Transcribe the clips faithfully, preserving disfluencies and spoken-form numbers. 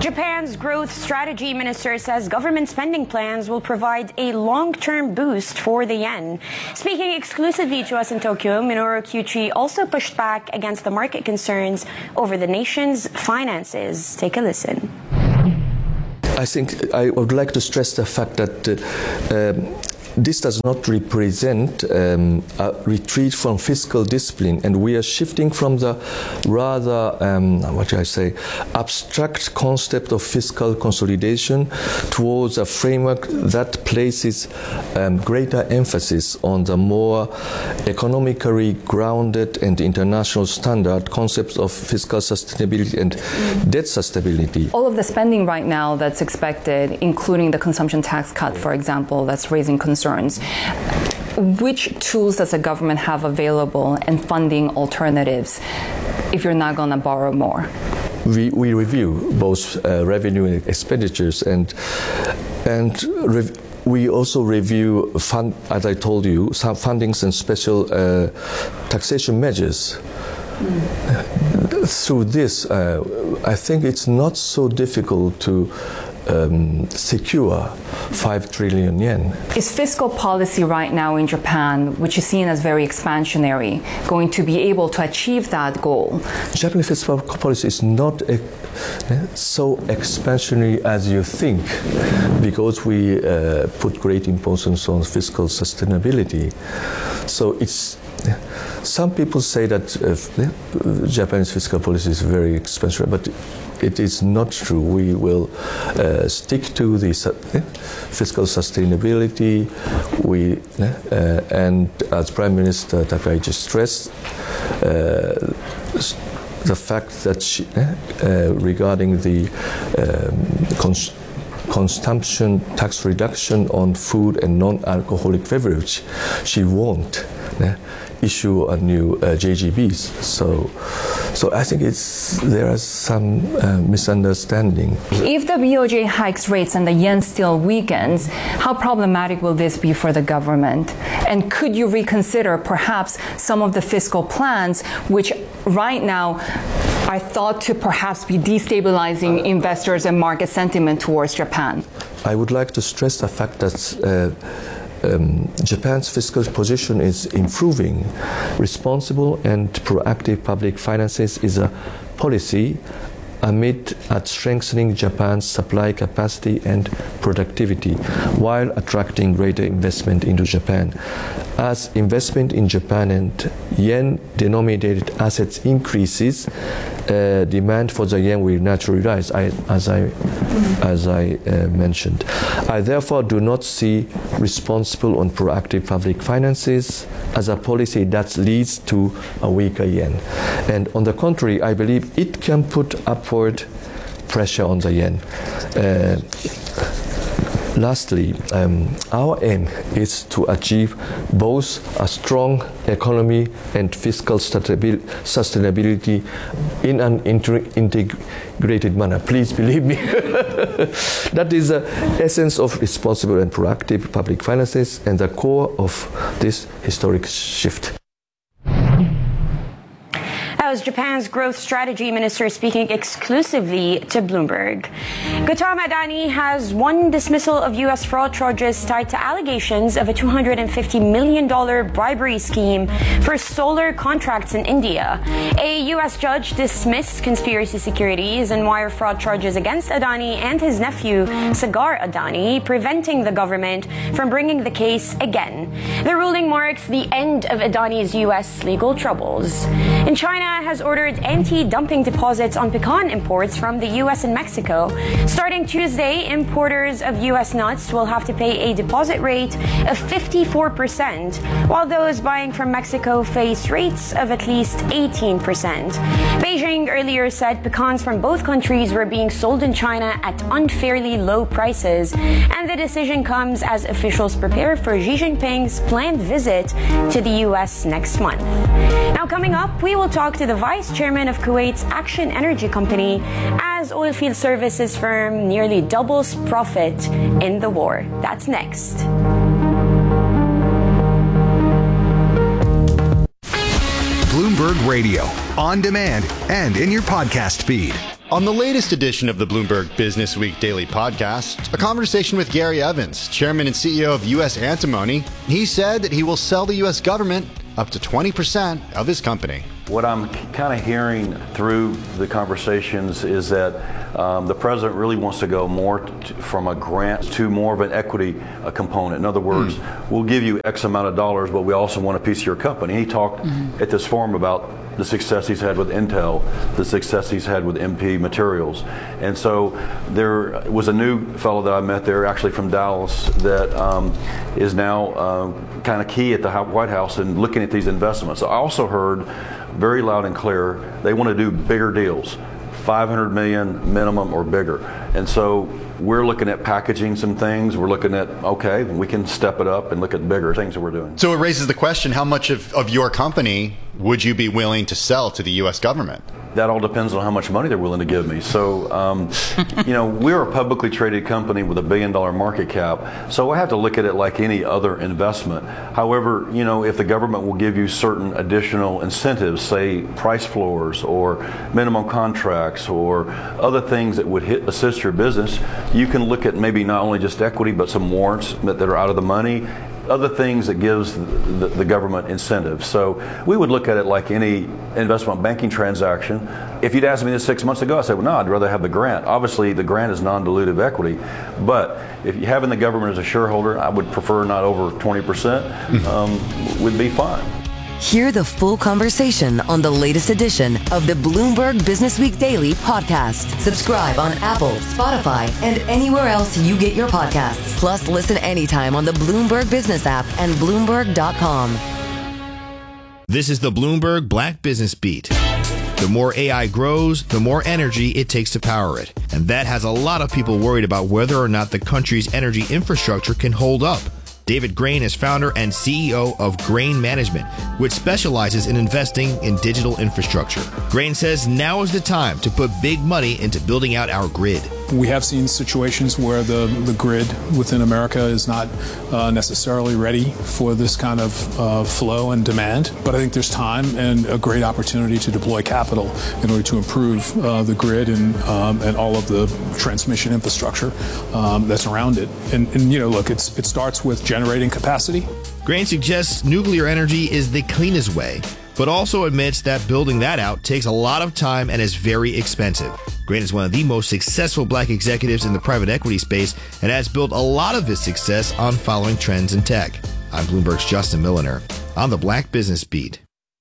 Japan's growth strategy minister says government spending plans will provide a long-term boost for the yen. Speaking exclusively to us in Tokyo, Minoru Kyuchi also pushed back against the market concerns over the nation's finances. Take a listen. I think I would like to stress the fact that uh, um, this does not represent um, a retreat from fiscal discipline, and we are shifting from the rather, um, what should I say, abstract concept of fiscal consolidation towards a framework that places um, greater emphasis on the more economically grounded and international standard concepts of fiscal sustainability and mm. debt sustainability. All of the spending right now that's expected, including the consumption tax cut, for example, that's raising concerns. Which tools does the government have available and funding alternatives if you're not going to borrow more? We, we review both uh, revenue and expenditures, and and rev- we also review, fund, as I told you, some fundings and special uh, taxation measures. Mm. Through this, uh, I think it's not so difficult to Um, secure five trillion yen. Is fiscal policy right now in Japan, which is seen as very expansionary, going to be able to achieve that goal? Japanese fiscal policy is not a, so expansionary as you think, because we uh, put great importance on fiscal sustainability. So it's some people say that uh, Japanese fiscal policy is very expansionary, but it is not true. We will uh, stick to the su- uh, fiscal sustainability. We uh, and as Prime Minister Takaichi stressed, uh, the fact that she, uh, regarding the um, cons- consumption tax reduction on food and non-alcoholic beverage, she won't uh, issue a new uh, J G Bs. So, so I think it's there is some uh, misunderstanding. If the B O J hikes rates and the yen still weakens, how problematic will this be for the government? And could you reconsider perhaps some of the fiscal plans, which right now are thought to perhaps be destabilizing investors and market sentiment towards Japan? I would like to stress the fact that uh, Um, Japan's fiscal position is improving. Responsible and proactive public finances is a policy amid at strengthening Japan's supply capacity and productivity while attracting greater investment into Japan. As investment in Japan and yen-denominated assets increases, uh, demand for the yen will naturally rise, I, as I, as I uh, mentioned. I therefore do not see responsible and proactive public finances as a policy that leads to a weaker yen. And on the contrary, I believe it can put upward pressure on the yen. Uh, Lastly, um, our aim is to achieve both a strong economy and fiscal sustainability in an inter- integrated manner. Please believe me. That is the essence of responsible and proactive public finances and the core of this historic shift. That was Japan's growth strategy minister speaking exclusively to Bloomberg. Gautam Adani has won dismissal of U S fraud charges tied to allegations of a two hundred fifty million dollars bribery scheme for solar contracts in India. A U S judge dismissed conspiracy securities and wire fraud charges against Adani and his nephew, Sagar Adani, preventing the government from bringing the case again. The ruling marks the end of Adani's U S legal troubles. In China, has ordered anti-dumping deposits on pecan imports from the U S and Mexico. Starting Tuesday, importers of U S nuts will have to pay a deposit rate of fifty-four percent, while those buying from Mexico face rates of at least eighteen percent. Beijing earlier said pecans from both countries were being sold in China at unfairly low prices, and the decision comes as officials prepare for Xi Jinping's planned visit to the U S next month. Now, coming up, we will talk to the vice chairman of Kuwait's Action Energy Company as oilfield services firm nearly doubles profit in the war. That's next. Bloomberg Radio, on demand and in your podcast feed. On the latest edition of the Bloomberg Business Week Daily Podcast, a conversation with Gary Evans, chairman and C E O of U S Antimony. He said that he will sell the U S government up to twenty percent of his company. What I'm kind of hearing through the conversations is that um, the president really wants to go more t- from a grant to more of an equity uh, component. In other words, mm. we'll give you X amount of dollars, but we also want a piece of your company. He talked mm-hmm. at this forum about the success he's had with Intel, the success he's had with M P Materials. And so there was a new fellow that I met there, actually from Dallas, that um, is now uh, kind of key at the White House in looking at these investments. I also heard very loud and clear they want to do bigger deals, five hundred million minimum or bigger. And so we're looking at packaging some things. We're looking at, okay, we can step it up and look at bigger things that we're doing. So it raises the question, how much of, of your company would you be willing to sell to the U S government? That all depends on how much money they're willing to give me. So, um, you know, we're a publicly traded company with a billion dollar market cap. So I have to look at it like any other investment. However, you know, if the government will give you certain additional incentives, say price floors or minimum contracts or other things that would hit, assist your business, you can look at maybe not only just equity, but some warrants that, that are out of the money, other things that gives the, the government incentives. So we would look at it like any investment banking transaction. If you'd asked me this six months ago, I said, well, no, I'd rather have the grant. Obviously, the grant is non-dilutive equity. But if you having the government as a shareholder, I would prefer not over twenty percent, um, would be fine. Hear the full conversation on the latest edition of the Bloomberg Business Week Daily Podcast. Subscribe on Apple, Spotify, and anywhere else you get your podcasts. Plus, listen anytime on the Bloomberg Business app and Bloomberg dot com. This is the Bloomberg Black Business Beat. The more A I grows, the more energy it takes to power it. And that has a lot of people worried about whether or not the country's energy infrastructure can hold up. David Grain is founder and C E O of Grain Management, which specializes in investing in digital infrastructure. Grain says now is the time to put big money into building out our grid. We have seen situations where the, the grid within America is not uh, necessarily ready for this kind of uh, flow and demand. But I think there's time and a great opportunity to deploy capital in order to improve uh, the grid and um, and all of the transmission infrastructure um, that's around it. And, and you know, look, it's it starts with generating capacity. Grain suggests nuclear energy is the cleanest way, but also admits that building that out takes a lot of time and is very expensive. Grain is one of the most successful black executives in the private equity space and has built a lot of his success on following trends in tech. I'm Bloomberg's Justin Milliner on the Black Business Beat.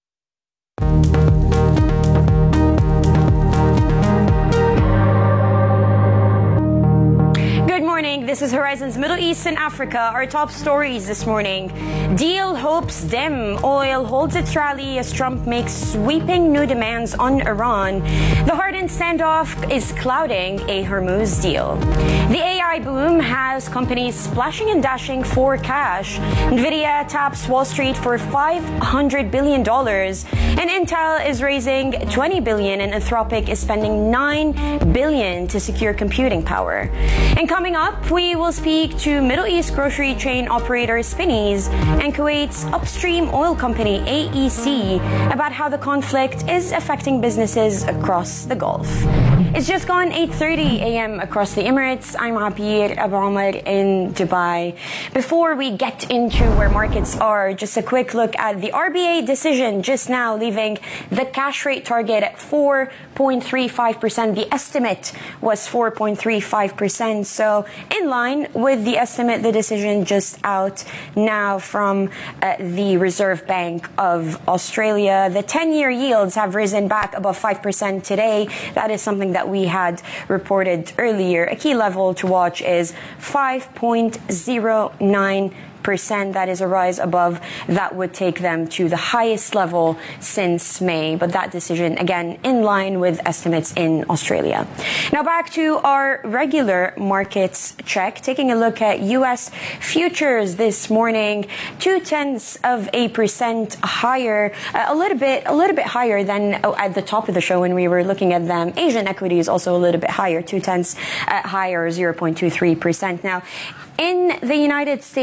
This is Horizon's Middle East and Africa. Our top stories this morning. Deal hopes dim. Oil holds its rally as Trump makes sweeping new demands on Iran. The hardened standoff is clouding a Hormuz deal. The A I boom has companies splashing and dashing for cash. Nvidia taps Wall Street for five hundred billion dollars. And Intel is raising twenty billion dollars and Anthropic is spending nine billion dollars to secure computing power. And coming up, we We will speak to Middle East grocery chain operator Spinneys and Kuwait's upstream oil company A E C about how the conflict is affecting businesses across the Gulf. It's just gone eight thirty a.m. across the Emirates. I'm Abir Abu Omar in Dubai. Before we get into where markets are, just a quick look at the R B A decision just now, leaving the cash rate target at four point three five percent. The estimate was four point three five percent. So in line with the estimate, the decision just out now from uh, the Reserve Bank of Australia. The ten-year yields have risen back above five percent today. That is something that we had reported earlier. A key level to watch is five point zero nine percent. That is a rise above that would take them to the highest level since May. But that decision, again, in line with estimates in Australia. Now back to our regular markets check. Taking a look at U S futures this morning, two tenths of a percent higher, uh, a little bit, a little bit higher than oh, at the top of the show when we were looking at them. Asian equities also a little bit higher, two tenths uh, higher, zero point two three percent. Now, in the United States, there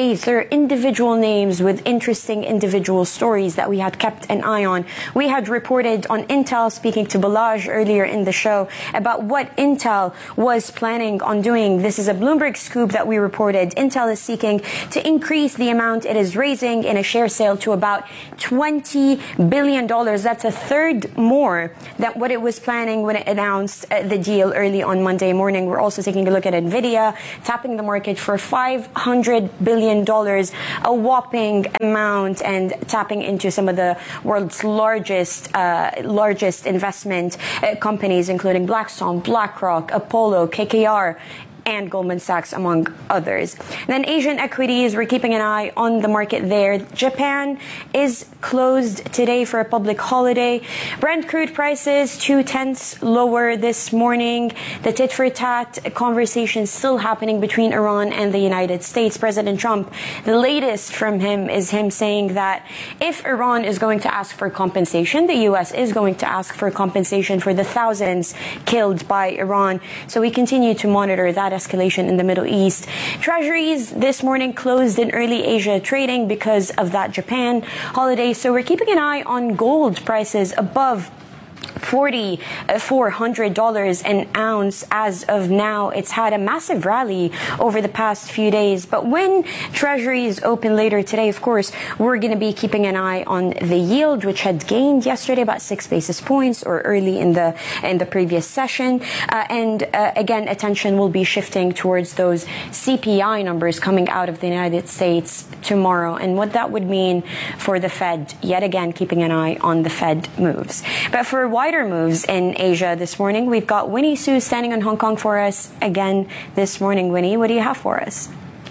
individual names with interesting individual stories that we had kept an eye on. We had reported on Intel, speaking to Balaj earlier in the show, about what Intel was planning on doing. This is a Bloomberg scoop that we reported. Intel is seeking to increase the amount it is raising in a share sale to about twenty billion dollars. That's a third more than what it was planning when it announced uh, the deal early on Monday morning. We're also taking a look at Nvidia, tapping the market for five hundred billion dollars, a whopping amount, and tapping into some of the world's largest uh, largest investment uh, companies, including Blackstone, BlackRock, Apollo, K K R, and Goldman Sachs, among others. Then Asian equities, we're keeping an eye on the market there. Japan is closed today for a public holiday. Brent crude prices two-tenths lower this morning. The tit-for-tat conversation still happening between Iran and the United States. President Trump, the latest from him is him saying that if Iran is going to ask for compensation, the U S is going to ask for compensation for the thousands killed by Iran. So we continue to monitor that escalation in the Middle East. Treasuries this morning closed in early Asia trading because of that Japan holiday. So we're keeping an eye on gold prices above forty four hundred dollars an ounce as of now. It's had a massive rally over the past few days. But when treasuries open later today, of course, we're going to be keeping an eye on the yield, which had gained yesterday about six basis points, or early in the in the previous session. Uh, and uh, again, attention will be shifting towards those C P I numbers coming out of the United States tomorrow, and what that would mean for the Fed. Yet again, keeping an eye on the Fed moves. But for wider moves in Asia this morning, we've got Winnie Su standing in Hong Kong for us again this morning. Winnie, what do you have for us?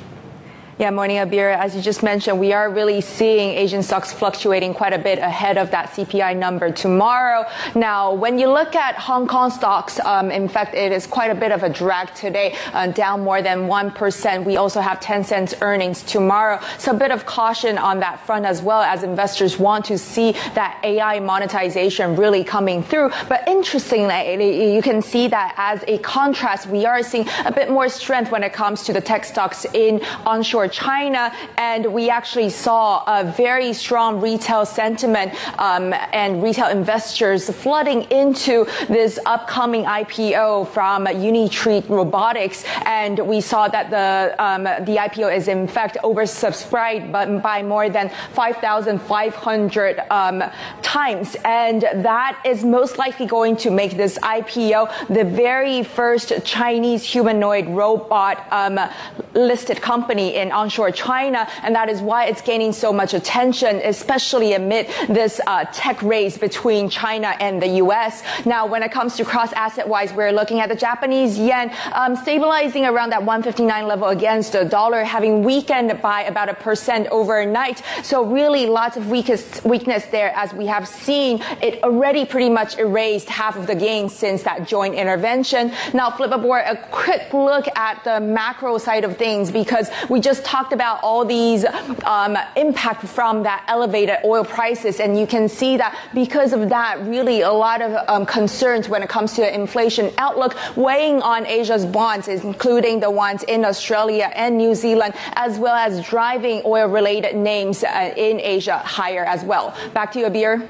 Yeah, morning, Abir. As you just mentioned, we are really seeing Asian stocks fluctuating quite a bit ahead of that C P I number tomorrow. Now, when you look at Hong Kong stocks, um, in fact, it is quite a bit of a drag today, uh, down more than one percent. We also have Tencent's earnings tomorrow. So a bit of caution on that front as well, as investors want to see that A I monetization really coming through. But interestingly, you can see that as a contrast, we are seeing a bit more strength when it comes to the tech stocks in onshore China, and we actually saw a very strong retail sentiment um, and retail investors flooding into this upcoming I P O from Unitree Robotics, and we saw that the um, the I P O is in fact oversubscribed but by more than five thousand five hundred um, times, and that is most likely going to make this I P O the very first Chinese humanoid robot um, listed company in onshore China, and that is why it's gaining so much attention, especially amid this uh, tech race between China and the U S. Now, when it comes to cross-asset-wise, we're looking at the Japanese yen um, stabilizing around that one fifty-nine level against the dollar, having weakened by about a percent overnight. So really lots of weakest, weakness there, as we have seen it already pretty much erased half of the gains since that joint intervention. Now, flip aboard a quick look at the macro side of things, because we just talked about all these um, impact from that elevated oil prices, and you can see that because of that, really a lot of um, concerns when it comes to the inflation outlook weighing on Asia's bonds, including the ones in Australia and New Zealand, as well as driving oil-related names uh, in Asia higher as well. Back to you, Abir.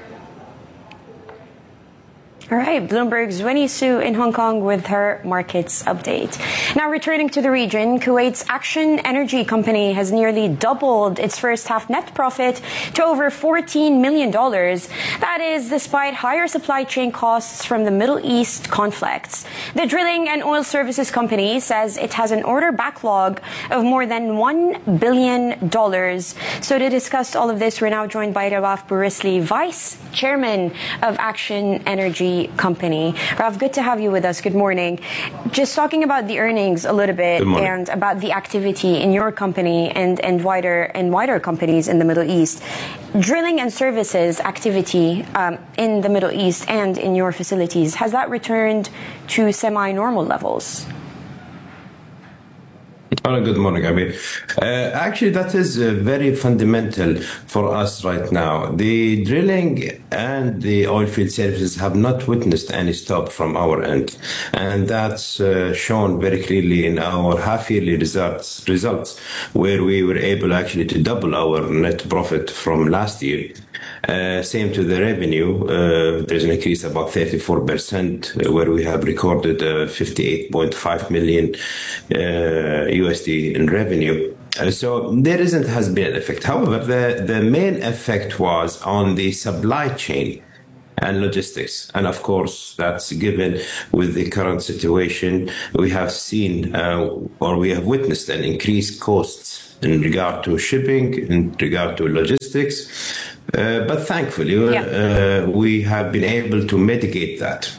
All right, Bloomberg's Winnie Su in Hong Kong with her markets update. Now, returning to the region, Kuwait's Action Energy Company has nearly doubled its first half net profit to over fourteen million dollars. That is despite higher supply chain costs from the Middle East conflicts. The drilling and oil services company says it has an order backlog of more than one billion dollars. So to discuss all of this, we're now joined by Rawaf Burisli, Vice Chairman of Action Energy Company. Rav, good to have you with us. Good morning. Just talking about the earnings a little bit and about the activity in your company and, and wider and wider companies in the Middle East. Drilling and services activity um, in the Middle East and in your facilities, has that returned to semi-normal levels? Oh, good morning, Amir. Uh, actually, that is uh, very fundamental for us right now. The drilling and the oilfield services have not witnessed any stop from our end, and that's uh, shown very clearly in our half-yearly results, results, where we were able actually to double our net profit from last year. Uh, same to the revenue, uh, there's an increase about thirty-four percent, where we have recorded uh, fifty-eight point five million uh, U S D in revenue. Uh, so there isn't has been an effect. However, the, the main effect was on the supply chain and logistics. And of course, that's given with the current situation. We have seen uh, or we have witnessed an increased costs in regard to shipping, in regard to logistics. Uh, but thankfully, yeah. uh, we have been able to mitigate that.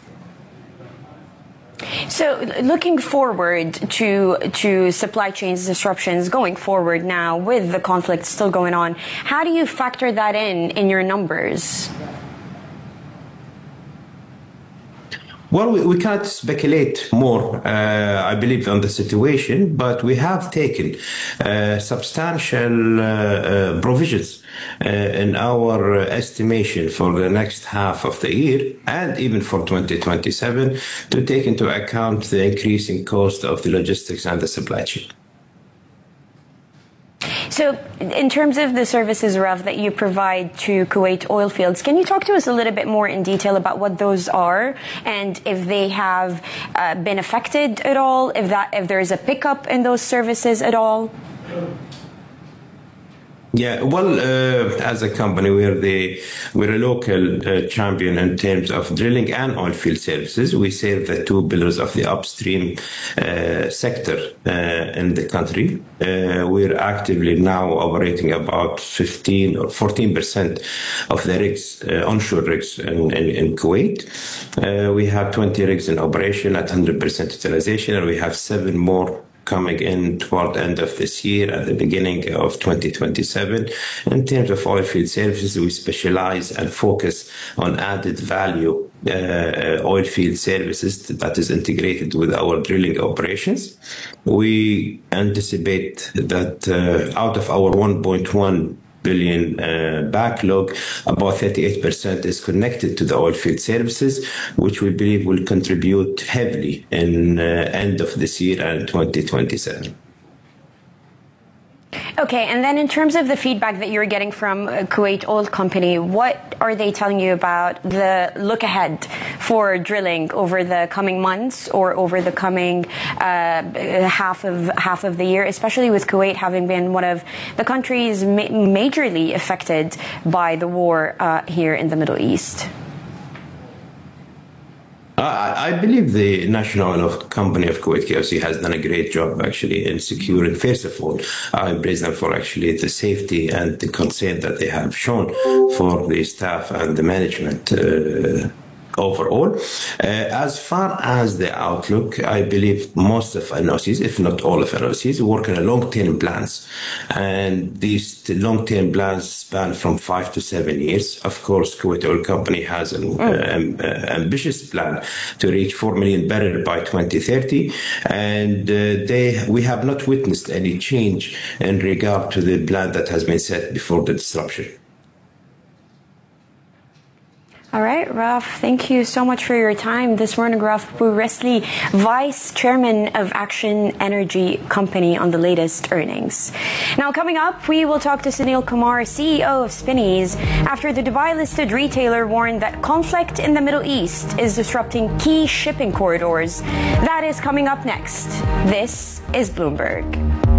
So, looking forward to to supply chains disruptions going forward now with the conflict still going on, how do you factor that in in your numbers? Well, we, we can't speculate more, uh, I believe, on the situation, but we have taken uh, substantial uh, uh, provisions uh, in our estimation for the next half of the year and even for twenty twenty-seven to take into account the increasing cost of the logistics and the supply chain. So, in terms of the services, Raf, that you provide to Kuwait oil fields, can you talk to us a little bit more in detail about what those are and if they have uh, been affected at all, if that if there is a pickup in those services at all? Yeah, well, uh, as a company, we're the we're a local uh, champion in terms of drilling and oilfield services. We serve the two pillars of the upstream uh, sector uh, in the country. Uh, we're actively now operating about fifteen or fourteen percent of the rigs, uh, onshore rigs in, in, in Kuwait. Uh, we have twenty rigs in operation at one hundred percent utilization, and we have seven more coming in toward the end of this year, at the beginning of twenty twenty-seven. In terms of oilfield services, we specialize and focus on added value uh, oilfield services that is integrated with our drilling operations. We anticipate that uh, out of our one point one billion uh, backlog, about thirty-eight percent is connected to the oilfield services, which we believe will contribute heavily in uh, end of this year and twenty twenty-seven. Okay, and then in terms of the feedback that you're getting from Kuwait Oil Company, what are they telling you about the look ahead for drilling over the coming months or over the coming uh, half of half of the year, especially with Kuwait having been one of the countries ma- majorly affected by the war uh, here in the Middle East? I believe the National Oil Company of Kuwait, K O C, has done a great job actually in securing. First of all, I praise them for actually the safety and the concern that they have shown for the staff and the management uh, overall. Uh, as far as the outlook, I believe most of N O Cs, if not all of N O Cs, work on a long-term plans. And these long-term plans span from five to seven years. Of course, Kuwait Oil Company has an uh, um, uh, ambitious plan to reach four million barrels by twenty thirty. And uh, they we have not witnessed any change in regard to the plan that has been set before the disruption. All right, Raf, thank you so much for your time this morning. Raf Bouresli, Vice Chairman of Action Energy Company, on the latest earnings. Now, coming up, we will talk to Sunil Kumar, C E O of Spinneys, after the Dubai-listed retailer warned that conflict in the Middle East is disrupting key shipping corridors. That is coming up next. This is Bloomberg.